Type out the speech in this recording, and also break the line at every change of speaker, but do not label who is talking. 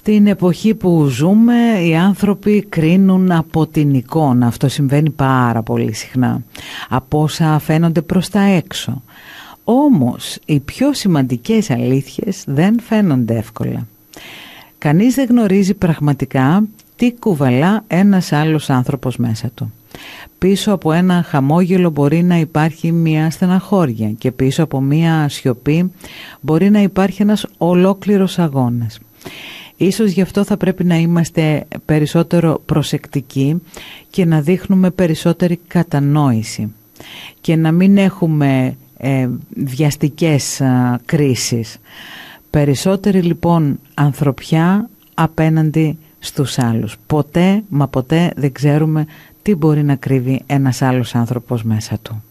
Στην εποχή που ζούμε οι άνθρωποι κρίνουν από την εικόνα. Αυτό συμβαίνει πάρα πολύ συχνά. Από όσα φαίνονται προς τα έξω. Όμως οι πιο σημαντικές αλήθειες δεν φαίνονται εύκολα. Κανείς δεν γνωρίζει πραγματικά τι κουβαλά ένας άλλος άνθρωπος μέσα του. Πίσω από ένα χαμόγελο μπορεί να υπάρχει μια στεναχώρια και πίσω από μια σιωπή μπορεί να υπάρχει ένας ολόκληρος αγώνας. Ίσως γι' αυτό θα πρέπει να είμαστε περισσότερο προσεκτικοί και να δείχνουμε περισσότερη κατανόηση και να μην έχουμε βιαστικές κρίσεις. Περισσότερη λοιπόν ανθρωπιά απέναντι στους άλλους. Ποτέ, μα ποτέ δεν ξέρουμε τι μπορεί να κρύβει ένας άλλος άνθρωπος μέσα του.